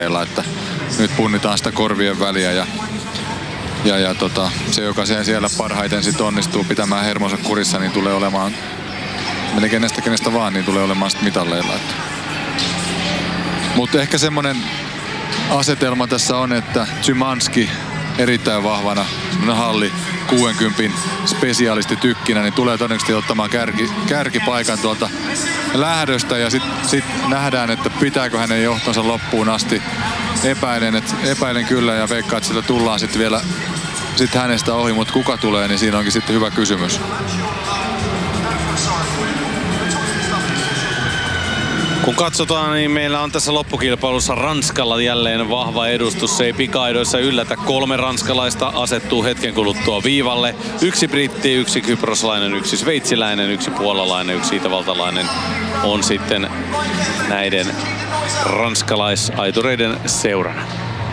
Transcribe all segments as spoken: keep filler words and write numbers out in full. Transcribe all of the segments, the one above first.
että nyt punnitaan sitä korvien väliä ja, ja, ja tota, se, joka sen siellä parhaiten sit onnistuu pitämään hermonsa kurissa, niin tulee olemaan, melkein kenestä kenestä vaan, niin tulee olemaan sit mitalleilla. Mutta ehkä semmonen asetelma tässä on, että Szymanski erittäin vahvana, semmonen halli kuusikymmentä spesiaalisti tykkinä, niin tulee todennäköisesti ottamaan kärki, kärkipaikan tuolta lähdöstä ja sitten sit nähdään, että pitääkö hänen johtonsa loppuun asti. Epäilen, että epäilen kyllä ja veikkaan, että sillä tullaan sitten vielä sit hänestä ohi, mutta kuka tulee, niin siinä onkin sitten hyvä kysymys. Kun katsotaan, niin meillä on tässä loppukilpailussa Ranskalla jälleen vahva edustus. Se ei pikaidoissa yllätä. Kolme ranskalaista asettuu hetken kuluttua viivalle. Yksi britti, yksi kyproslainen, yksi sveitsiläinen, yksi puolalainen, yksi itävaltalainen on sitten näiden ranskalaisaitureiden seurana.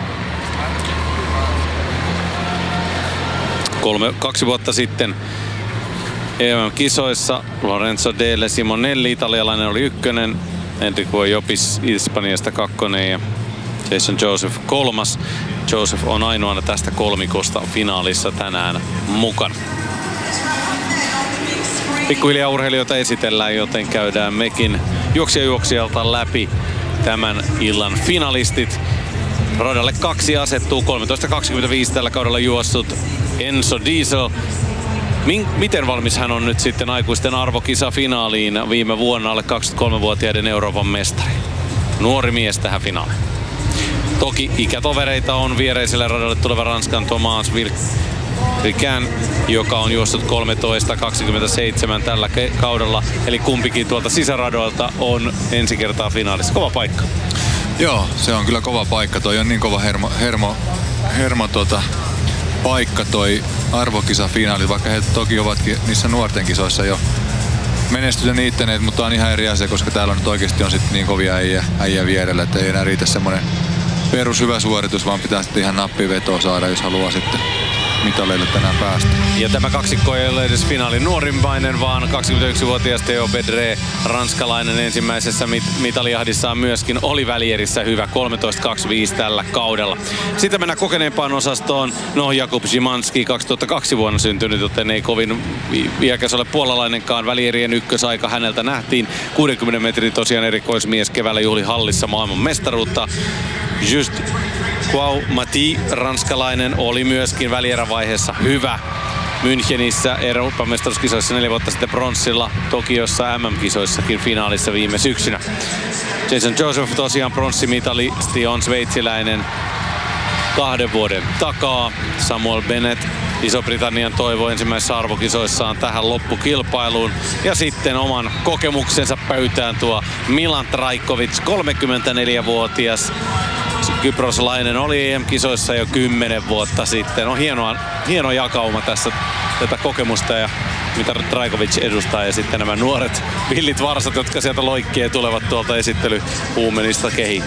Kolme, kaksi vuotta sitten E M-kisoissa Lorenzo Delle Simonelli, italialainen, oli ykkönen. Enrico Jopis Espanjasta kakkonen ja Jason Joseph kolmas. Joseph on ainoana tästä kolmikosta finaalissa tänään mukana. Pikkuhiljaa urheilijoita esitellään, joten käydään mekin juoksija juoksijalta läpi tämän illan finalistit. Radalle kaksi asettuu, kolmetoista kaksikymmentäviisi tällä kaudella juossut Enzo Diesel. Miten valmis hän on nyt sitten aikuisten arvokisafinaaliin viime vuonna alle kaksikymmentäkolmevuotiaiden Euroopan mestari? Nuori mies tähän finaaliin. Toki ikätovereita on viereiselle radalle tuleva Ranskan Thomas Vilquin, joka on juossut kolmetoista kaksikymmentäseitsemän tällä kaudella. Eli kumpikin tuolta sisäradoilta on ensi kertaa finaalissa. Kova paikka. Joo, se on kyllä kova paikka. Toi on niin kova hermo, hermo, hermo tota, paikka toi arvokisafinaali, vaikka he toki ovatkin niissä nuorten kisoissa jo menestyneet niittäneet, mutta on ihan eri asia, koska täällä on nyt oikeasti on sit niin kovia äijä, äijä vierellä, että ei enää riitä semmoinen perus hyvä suoritus, vaan pitää sitten ihan nappivetoa saada, jos haluaa sitten mitaleille tänään päästä. Ja tämä kaksikko ei ole edes finaalin nuorimmainen, vaan kaksikymmentäyksivuotias Theo Bedre, ranskalainen ensimmäisessä mit- mitalijahdissaan myöskin oli välierissä hyvä, kolmetoista kaksikymmentäviisi tällä kaudella. Sitten mennään kokeneempaan osastoon. No, Jakub Szymanski, kaksituhattakaksi vuonna syntynyt, joten ei kovin iäkäs ole puolalainenkaan. Välierien ykkösaika häneltä nähtiin. kuudenkymmenen metrin tosiaan erikoismies keväällä juhli hallissa maailman mestaruutta. Just Quau Mati, ranskalainen, oli myöskin välierävaiheessa hyvä. Münchenissä Euroopan mestaruuskisoissa neljä vuotta sitten pronssilla, Tokiossa M M-kisoissakin finaalissa viime syksynä. Jason Joseph tosiaan pronssimitalisti on sveitsiläinen kahden vuoden takaa. Samuel Bennett, Iso-Britannian toivo ensimmäisessä arvokisoissaan tähän loppukilpailuun. Ja sitten oman kokemuksensa pöytään tuo Milan Trajkovic, kolmekymmentäneljävuotias. Kyproslainen oli E M-kisoissa jo kymmenen vuotta sitten. On hienoa, hieno jakauma tässä tätä kokemusta ja mitä Trajkovic edustaa. Ja sitten nämä nuoret villit varsat, jotka sieltä loikkee tulevat tuolta esittelyhuumenista kehiin.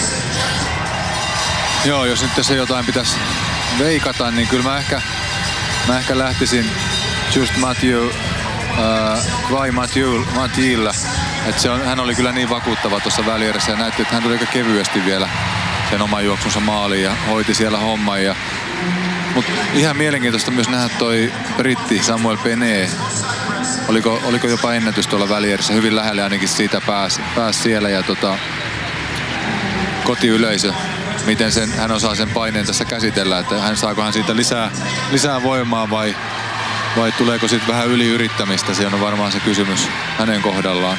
Joo, jos nyt tässä jotain pitäisi veikata, niin kyllä mä ehkä, mä ehkä lähtisin Just Mathieu, äh, vai Mathieu, Mathieulla. Että se on, hän oli kyllä niin vakuuttava tuossa välierässä ja näytti, että hän tuli aika kevyesti vielä sen oman juoksunsa maaliin ja hoiti siellä homman. Ja, mutta ihan mielenkiintoista myös nähdä toi britti Samuel Penet. Oliko, oliko jopa ennätys tuolla välierissä, hyvin lähelle ainakin siitä pääsi, pääsi siellä ja tota, kotiyleisö, miten sen, hän osaa sen paineen tässä käsitellä, että hän saako hän siitä lisää, lisää voimaa vai, vai tuleeko sitten vähän yliyrittämistä, se on varmaan se kysymys hänen kohdallaan.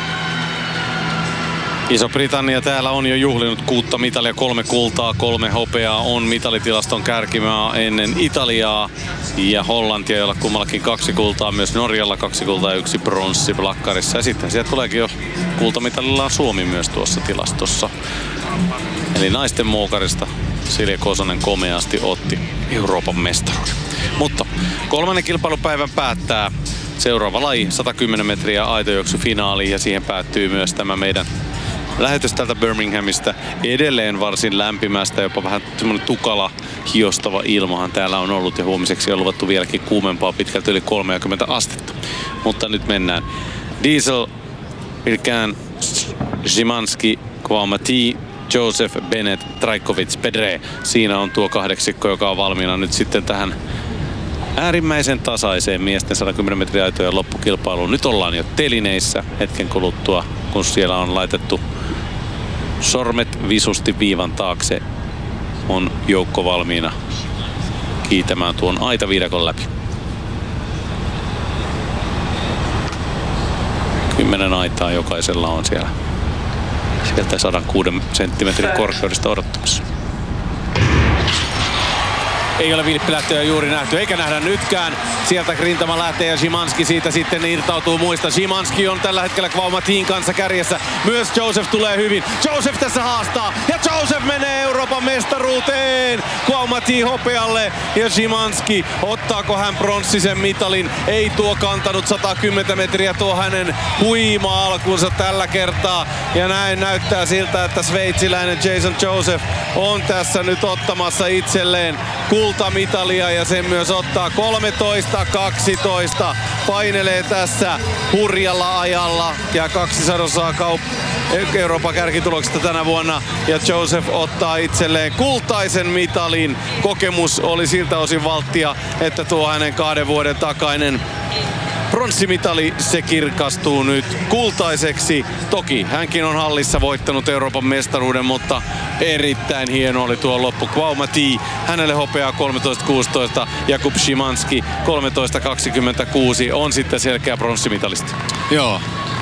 Iso-Britannia täällä on jo juhlinut kuutta mitalia, kolme kultaa, kolme hopeaa, on mitalitilaston kärkimaa ennen Italiaa ja Hollantia, jolla kummallakin kaksi kultaa, myös Norjalla kaksi kultaa ja yksi pronssi plakkarissa. Ja sitten sieltä tuleekin jo kultamitalillaan Suomi myös tuossa tilastossa. Eli naisten muukarista Silja Kosonen komeasti otti Euroopan mestaruuden. Mutta kolmannen kilpailupäivän päättää seuraava laji, sata kymmenen metriä aitojuoksu finaali ja siihen päättyy myös tämä meidän lähetys täältä Birminghamista. Edelleen varsin lämpimästä, jopa vähän semmoinen tukala, hiostava ilmahan täällä on ollut ja huomiseksi on luvattu vieläkin kuumempaa, pitkälti yli kolmekymmentä astetta. Mutta nyt mennään. Diesel, Vilquin, Szymanski, Quau Mati Joseph, Bennett, Trajkovic, Pedre. Siinä on tuo kahdeksikko, joka on valmiina nyt sitten tähän äärimmäisen tasaiseen miesten sata kymmenen metriä aitojen loppukilpailuun. Nyt ollaan jo telineissä hetken kuluttua, kun siellä on laitettu sormet visusti viivan taakse. On joukko valmiina kiitämään tuon aitaviidakon läpi. Kymmenen aitaa jokaisella on siellä sieltä sata kuusi senttimetrin korkeudesta odottamassa. Ei ole vilppilähtöjä juuri nähty, eikä nähdä nytkään. Sieltä rintama lähtee ja Szymanski siitä sitten irtautuu muista. Szymanski on tällä hetkellä Kvaumatiin kanssa kärjessä. Myös Joseph tulee hyvin. Joseph tässä haastaa ja Joseph menee Euroopan mestaruuteen. Kvaumati hopealle ja Szymanski. Ottaako hän pronssisen mitalin? Ei tuo kantanut sata kymmenen metriä tuo hänen huima alkunsa tällä kertaa. Ja näin näyttää siltä, että sveitsiläinen Jason Joseph on tässä nyt ottamassa itselleen kultamitalia ja sen myös ottaa. Kolmetoista kaksitoista painelee tässä hurjalla ajalla ja kaksisadosaa kaup- Euroopan kärkituloksesta tänä vuonna ja Joseph ottaa itselleen kultaisen mitalin. Kokemus oli siltä osin valttia, että tuo hänen kahden vuoden takainen pronssimitali, se kirkastuu nyt kultaiseksi. Toki hänkin on hallissa voittanut Euroopan mestaruuden, mutta erittäin hieno oli tuo loppu. Kvaumati, hänelle hopeaa kolmetoista kuusitoista. Jakub Szymanski kolmetoista kaksikymmentäkuusi on sitten selkeä pronssimitalisti. Joo,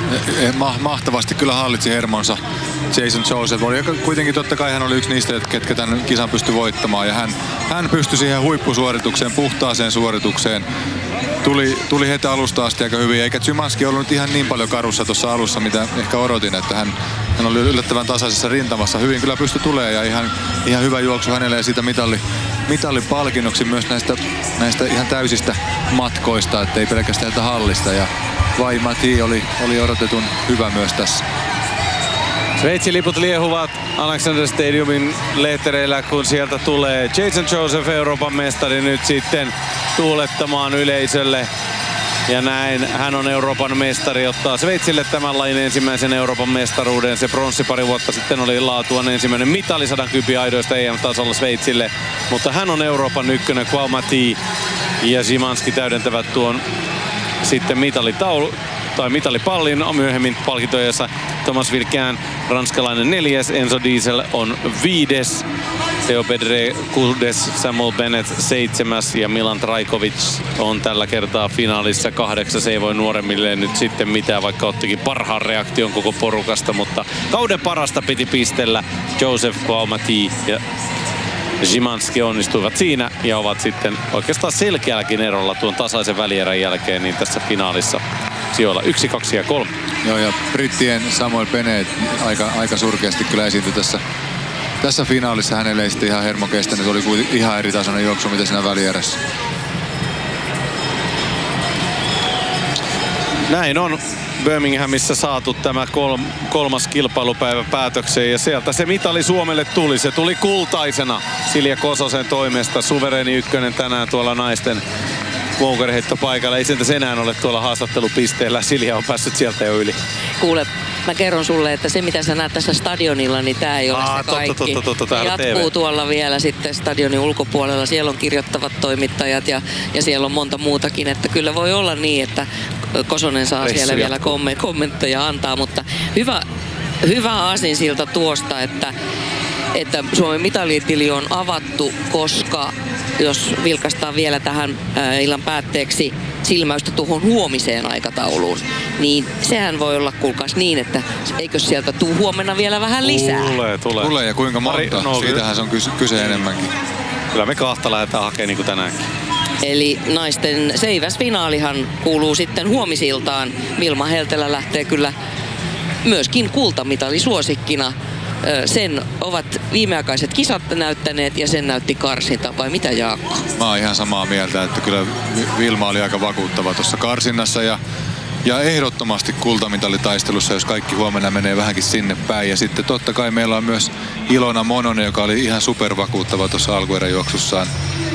ma- mahtavasti kyllä hallitsi hermonsa. Jason Joseph oli kuitenkin, totta kai hän oli yksi niistä, ketkä tämän kisan pystyi voittamaan. Ja hän, hän pystyi siihen huippusuoritukseen, puhtaaseen suoritukseen. Tuli, tuli heti alusta asti aika hyvin, eikä Szymanski ollut ihan niin paljon karussa tuossa alussa, mitä ehkä odotin, että hän, hän oli yllättävän tasaisessa rintamassa. Hyvin kyllä pystyi tulemaan ja ihan, ihan hyvä juoksu hänelle ja siitä mitalli, mitallipalkinnoksi myös näistä, näistä ihan täysistä matkoista, ettei pelkästään tätä hallista. Ja Kvaumati oli, oli odotetun hyvä myös tässä. Sveitsin liput liehuvat Alexander Stadiumin lehtereillä, kun sieltä tulee Jason Joseph, Euroopan mestari, nyt sitten tuulettamaan yleisölle. Ja näin hän on Euroopan mestari, ottaa Sveitsille tämän lajin ensimmäisen Euroopan mestaruuden. Se pronssi pari vuotta sitten oli laatuan ensimmäinen mitali sadan kympin aidoista E M-tasolla Sveitsille. Mutta hän on Euroopan ykkönen. Kvaumati ja Szymanski täydentävät tuon sitten mitalitaulu tai mitalipallin on myöhemmin palkintojensa. Thomas Virkään, ranskalainen neljäs, Enzo Diesel on viides, Theo Pedre kuudes, Samuel Bennett seitsemäs ja Milan Trajkovic on tällä kertaa finaalissa kahdeksas. Ei voi nuoremmille nyt sitten mitään, vaikka ottikin parhaan reaktion koko porukasta, mutta kauden parasta piti pistellä. Joseph, Kvaumati ja Szymanski onnistuivat siinä ja ovat sitten oikeastaan selkeälläkin erolla tuon tasaisen välierän jälkeen niin tässä finaalissa sijoilla yksi, kaksi ja kolme. Joo, ja brittien Samuel Bennett aika, aika surkeasti kyllä esiintyi tässä, tässä finaalissa. Hänelle ei sitten ihan hermo kestänyt. Oli kuitenkin ihan eri tasoinen juoksu, mitä siinä välierässä. Näin on Birminghamissa saatu tämä kolm, kolmas kilpailupäivä päätökseen ja sieltä se mitali Suomelle tuli. Se tuli kultaisena Silja Kososen toimesta. Suvereeni ykkönen tänään tuolla naisten Moukarheittopaikalla. Ei sentäs enää ole tuolla haastattelupisteellä. Silja on päässyt sieltä jo yli. Kuule, mä kerron sulle, että se mitä sä näet tässä stadionilla, niin tää ei ole Aa, se kaikki. Totta, totta, totta, jatkuu tuolla vielä sitten stadionin ulkopuolella. Siellä on kirjoittavat toimittajat ja, ja siellä on monta muutakin. Että kyllä voi olla niin, että Kosonen saa Reissu siellä jatkuu. vielä kommentteja antaa. Mutta hyvä, hyvä aasinsilta tuosta, että, että Suomen mitalitili on avattu, koska jos vilkaistaan vielä tähän ää, illan päätteeksi silmäystä tuohon huomiseen aikatauluun, niin sehän voi olla, kuulkaas niin, että eikö sieltä tuu huomenna vielä vähän lisää? Tulee, tulee. Tulee ja kuinka monta? Pari, no, siitähän se on kyse, kyse enemmänkin. Kyllä me kahta lähdetään hakemaan niin kuin tänäänkin. Eli naisten seiväsfinaalihan kuuluu sitten huomisiltaan. Vilma Heltelä lähtee kyllä myöskin kultamitali suosikkina. Sen ovat viimeaikaiset kisat näyttäneet ja sen näytti karsinta, vai mitä Jaakko? Mä oon ihan samaa mieltä, että kyllä Vilma oli aika vakuuttava tuossa karsinnassa ja, ja ehdottomasti kultamitaalitaistelussa, jos kaikki huomenna menee vähänkin sinne päin. Ja sitten totta kai meillä on myös Ilona Mononen, joka oli ihan supervakuuttava tuossa alkueräjuoksussaan.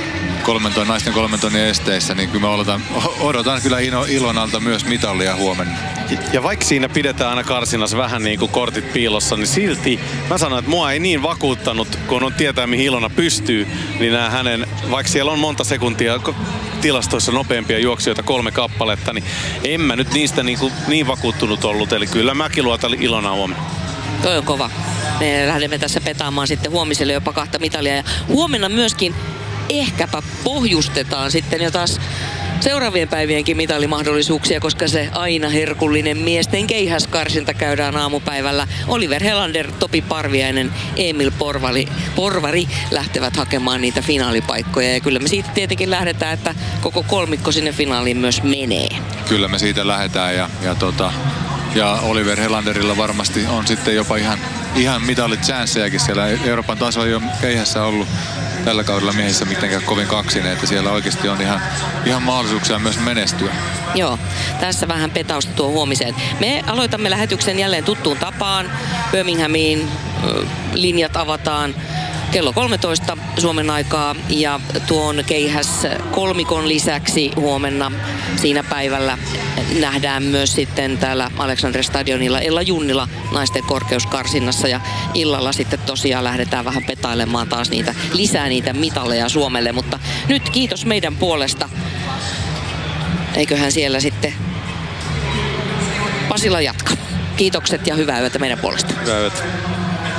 kolmen ton, naisten kolmen tonnin esteissä, niin kyllä mä odotan, odotan kyllä Ilonalta myös mitalia huomenna. Ja vaikka siinä pidetään aina karsinnassa vähän niin kuin kortit piilossa, niin silti mä sanon, että mua ei niin vakuuttanut, kun on tietää mihin Ilona pystyy, niin nämä hänen, vaikka siellä on monta sekuntia tilastoissa nopeampia juoksijoita, kolme kappaletta, niin en mä nyt niistä niin, kuin, niin vakuuttunut ollut. Eli kyllä mäkin luotan Ilona huomenna. Toi on kova. Me lähdemme tässä petaamaan sitten huomiselle jopa kahta mitalia. Ja huomenna myöskin ehkäpä pohjustetaan sitten jo taas seuraavien päivienkin mitalimahdollisuuksia, koska se aina herkullinen miesten keihäskarsinta käydään aamupäivällä. Oliver Helander, Topi Parviainen, Emil Porvari, Porvari lähtevät hakemaan niitä finaalipaikkoja. Ja kyllä me siitä tietenkin lähdetään, että koko kolmikko sinne finaaliin myös menee. Kyllä me siitä lähdetään ja, ja, tota, ja Oliver Helanderilla varmasti on sitten jopa ihan, ihan mitalit chancejakin siellä. Euroopan taso ei ole keihässä ollut tällä kaudella miehissä mitenkään kovin kaksinen, että siellä oikeasti on ihan, ihan mahdollisuuksia myös menestyä. Joo, tässä vähän petausta tuo huomiseen. Me aloitamme lähetyksen jälleen tuttuun tapaan. Birminghamiin linjat avataan kello kolmetoista Suomen aikaa ja tuon keihäs kolmikon lisäksi huomenna siinä päivällä nähdään myös sitten täällä Alexander-stadionilla Ella Junnila naisten korkeuskarsinnassa ja illalla sitten tosiaan lähdetään vähän petailemaan taas niitä, lisää niitä mitaleja Suomelle, mutta nyt kiitos meidän puolesta. Eiköhän siellä sitten Pasila jatka. Kiitokset ja hyvää yötä meidän puolesta. Hyvää yötä.